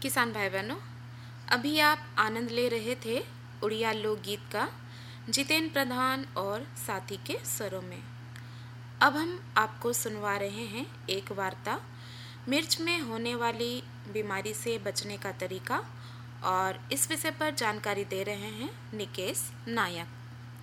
किसान भाई बहनों, अभी आप आनंद ले रहे थे उड़िया लोकगीत का जितेंद्र प्रधान और साथी के स्वरों में। अब हम आपको सुनवा रहे हैं एक वार्ता मिर्च में होने वाली बीमारी से बचने का तरीका, और इस विषय पर जानकारी दे रहे हैं निकेश नायक।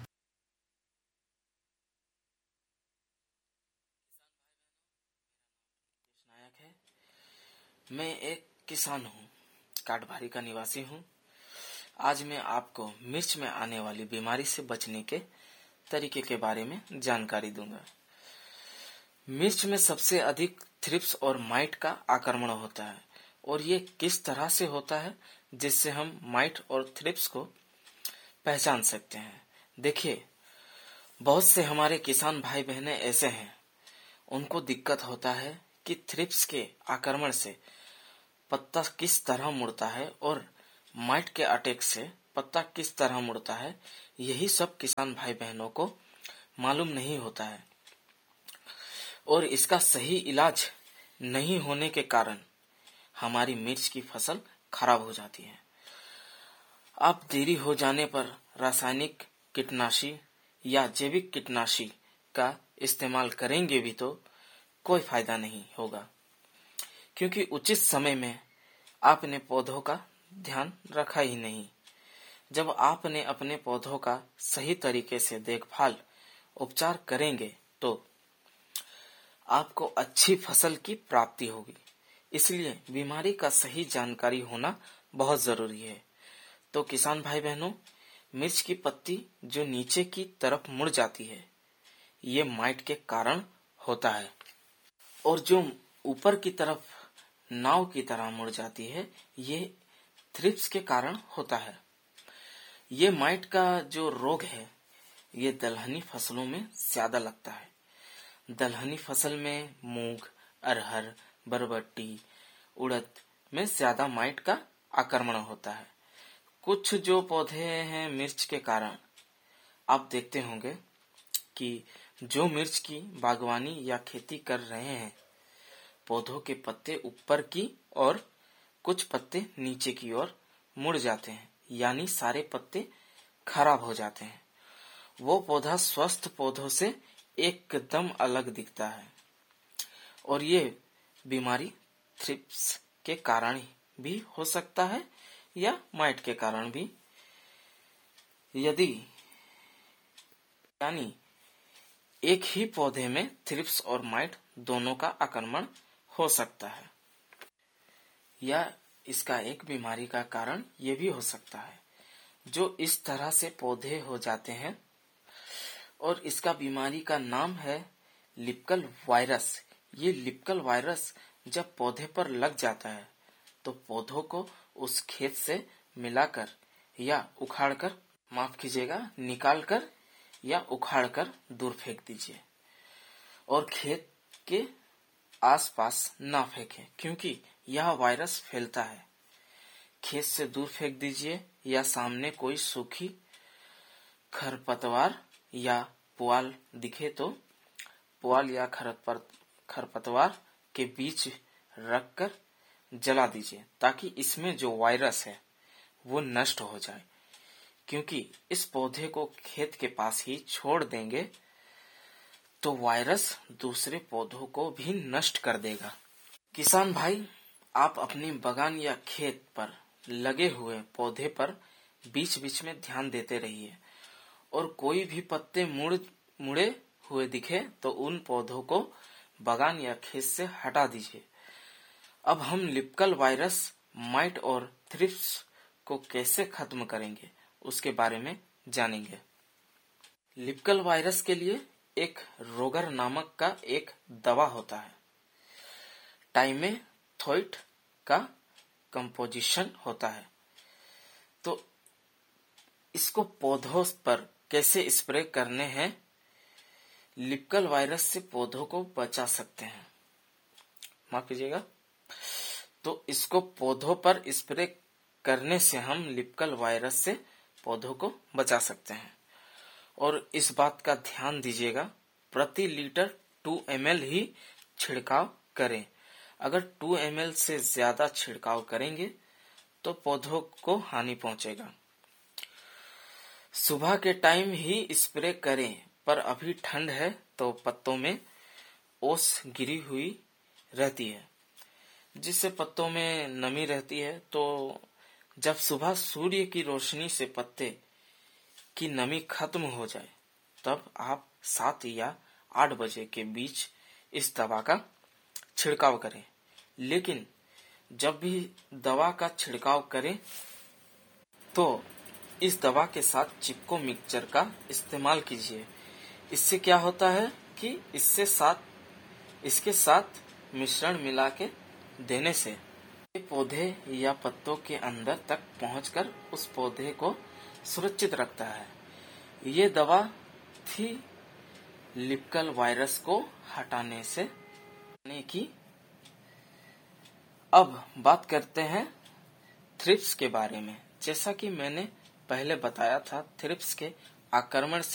नायक है। मैं एक किसान हूँ, काटभारी का निवासी हूँ। आज मैं आपको मिर्च में आने वाली बीमारी से बचने के तरीके के बारे में जानकारी दूंगा। मिर्च में सबसे अधिक थ्रिप्स और माइट का आक्रमण होता है, और ये किस तरह से होता है जिससे हम माइट और थ्रिप्स को पहचान सकते हैं। देखिए, बहुत से हमारे किसान भाई बहनें ऐसे हैं, उनको दिक्कत होता है कि थ्रिप्स के आक्रमण से पत्ता किस तरह मुड़ता है और माइट के अटैक से पत्ता किस तरह मुड़ता है। यही सब किसान भाई बहनों को मालूम नहीं होता है, और इसका सही इलाज नहीं होने के कारण हमारी मिर्च की फसल खराब हो जाती है। अब देरी हो जाने पर रासायनिक कीटनाशी या जैविक कीटनाशी का इस्तेमाल करेंगे भी तो कोई फायदा नहीं होगा, क्योंकि उचित समय में आपने पौधों का ध्यान रखा ही नहीं। जब आपने अपने पौधों का सही तरीके से देखभाल उपचार करेंगे तो आपको अच्छी फसल की प्राप्ति होगी। इसलिए बीमारी का सही जानकारी होना बहुत जरूरी है। तो किसान भाई बहनों, मिर्च की पत्ती जो नीचे की तरफ मुड़ जाती है, ये माइट के कारण होता है, और जो ऊपर की तरफ नाव की तरह मुड़ जाती है, ये थ्रिप्स के कारण होता है। ये माइट का जो रोग है, ये दलहनी फसलों में ज्यादा लगता है। दलहनी फसल में मूंग, अरहर, बरबट्टी, उड़द में ज्यादा माइट का आक्रमण होता है। कुछ जो पौधे हैं मिर्च के कारण, आप देखते होंगे कि जो मिर्च की बागवानी या खेती कर रहे हैं, पौधों के पत्ते ऊपर की और कुछ पत्ते नीचे की ओर मुड़ जाते हैं, यानी सारे पत्ते खराब हो जाते हैं। वो पौधा स्वस्थ पौधों से एकदम अलग दिखता है, और ये बीमारी थ्रिप्स के कारण भी हो सकता है या माइट के कारण भी, यानी एक ही पौधे में थ्रिप्स और माइट दोनों का आक्रमण हो सकता है, या इसका एक बीमारी का कारण ये भी हो सकता है जो इस तरह से पौधे हो जाते हैं, और इसका बीमारी का नाम है लिप्कल वायरस। ये लिप्कल वायरस जब पौधे पर लग जाता है तो पौधों को उस खेत से मिलाकर या उखाड़कर, माफ कीजिएगा, निकालकर या उखाड़कर दूर फेंक दीजिए, और खेत के आसपास ना फेंकें, क्योंकि यह वायरस फैलता है। खेत से दूर फेंक दीजिए, या सामने कोई सूखी खरपतवार या पुआल दिखे तो पुआल या खरपतवार के बीच रखकर जला दीजिए, ताकि इसमें जो वायरस है वो नष्ट हो जाए। क्योंकि इस पौधे को खेत के पास ही छोड़ देंगे तो वायरस दूसरे पौधों को भी नष्ट कर देगा। किसान भाई, आप अपने बगान या खेत पर लगे हुए पौधे पर बीच बीच में ध्यान देते रहिए, और कोई भी पत्ते मुड़े हुए दिखे तो उन पौधों को बगान या खेत से हटा दीजिए। अब हम लिप्कल वायरस, माइट और थ्रिप्स को कैसे खत्म करेंगे उसके बारे में जानेंगे। लिप्कल वायरस के लिए एक रोगर नामक का एक दवा होता है। टाइमेथोइट का कंपोजिशन होता है। तो इसको पौधों पर कैसे स्प्रे करने हैं, लिप्कल वायरस से पौधों को बचा सकते हैं, माफ कीजिएगा। तो इसको पौधों पर स्प्रे करने से हम लिप्कल वायरस से पौधों को बचा सकते हैं। और इस बात का ध्यान दीजिएगा, प्रति लीटर 2 ml ही छिड़काव करें। अगर 2 ml से ज्यादा छिड़काव करेंगे तो पौधों को हानि पहुंचेगा। सुबह के टाइम ही स्प्रे करें, पर अभी ठंड है तो पत्तों में ओस गिरी हुई रहती है, जिससे पत्तों में नमी रहती है। तो जब सुबह सूर्य की रोशनी से पत्ते की नमी खत्म हो जाए, तब आप 7 या 8 बजे के बीच इस दवा का छिड़काव करें। लेकिन जब भी दवा का छिड़काव करें तो इस दवा के साथ चिपको मिक्सचर का इस्तेमाल कीजिए। इससे क्या होता है कि इसके साथ मिश्रण मिला के देने से पौधे या पत्तों के अंदर तक पहुंचकर उस पौधे को सुरक्षित रखता है। ये दवा लिपिकल वायरस को हटाने की। अब बात करते हैं थ्रिप्स के बारे में। जैसा कि मैंने पहले बताया था, थ्रिप्स के आक्रमण से